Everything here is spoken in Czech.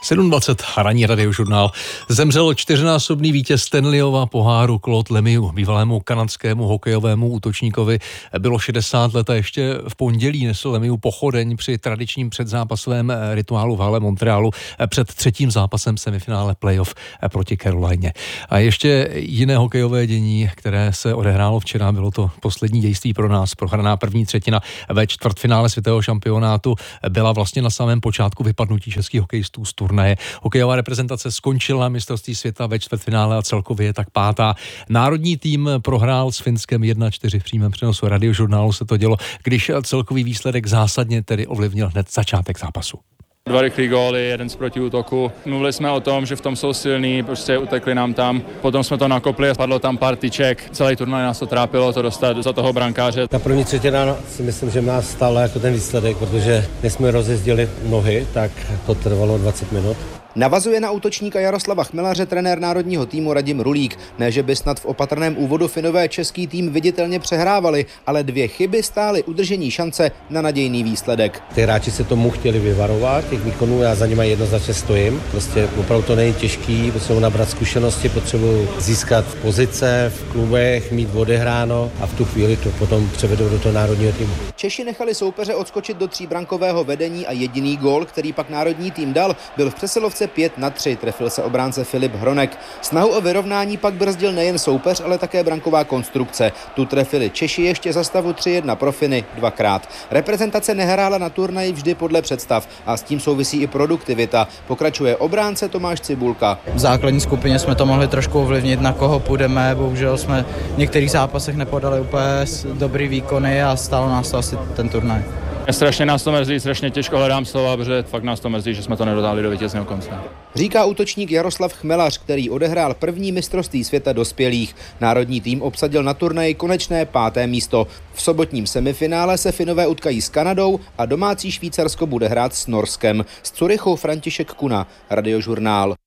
7:20 ranní radiožurnál. Zemřel čtyřnásobný vítěz Stanleyova poháru Claude Lemieux, bývalému kanadskému hokejovému útočníkovi. Bylo 60 let a ještě v pondělí nesl Lemieux pochodeň při tradičním předzápasovém rituálu v hale Montrealu před třetím zápasem semifinále playoff proti Carolině. A ještě jiné hokejové dění, které se odehrálo včera, bylo to poslední dějství pro nás. Prohraná první třetina ve čtvrtfinále světového šampionátu byla vlastně na samém počátku vypadnutí českých hokejistů z turnaje. Hokejová reprezentace skončila mistrovství světa ve čtvrtfinále a celkově je tak pátá. Národní tým prohrál s Finskem 1-4 v přímém přenosu radiožurnálu se to dělo, když celkový výsledek zásadně tedy ovlivnil hned začátek zápasu. 2 rychlý góly, jeden z protiútoku. Mluvili jsme o tom, že v tom jsou silní, prostě utekli nám tam. Potom jsme to nakopli a padlo tam pár tyček. Celý turnaj nás to trápilo, to dostat za toho brankáře. Ta první třetina si myslím, že nás stála jako ten výsledek, protože než jsme rozjezdili nohy, tak to trvalo 20 minut. Navazuje na útočníka Jaroslava Chmelaře trenér národního týmu Radim Rulík. Ne, že by snad v opatrném úvodu Finové český tým viditelně přehrávali, ale 2 chyby stály udržení šance na nadějný výsledek. Ty hráči se tomu chtěli vyvarovat, těch výkonů já za nimi jednoznačně stojím. Prostě opravdu to není těžký, potřebuji nabrat zkušenosti, potřebuji získat pozice v klubech, mít odehráno a v tu chvíli to potom převedou do toho národního týmu. Češi nechali soupeře odskočit do 3brankového vedení a jediný gól, který pak národní tým dal, byl v přesilovce 5-3, trefil se obránce Filip Hronek. Snahu o vyrovnání pak brzdil nejen soupeř, ale také branková konstrukce. Tu trefili Češi ještě za stavu 3-1 pro Finy 2krát. Reprezentace nehrála na turnaji vždy podle představ a s tím souvisí i produktivita. Pokračuje obránce Tomáš Cibulka. V základní skupině jsme to mohli trošku ovlivnit, na koho půjdeme, bohužel jsme v některých zápasech nepodali úplně dobrý výkony a stálo nás to asi ten turnaj. Strašně nás to mrzí, strašně těžko hledám slova, protože fakt nás to mrzí, že jsme to nedodali do vítězného konce. Říká útočník Jaroslav Chmelař, který odehrál první mistrovství světa dospělých. Národní tým obsadil na turnaji konečné 5. místo. V sobotním semifinále se Finové utkají s Kanadou a domácí Švýcarsko bude hrát s Norskem. Z Curychu František Kuna, Radiožurnál.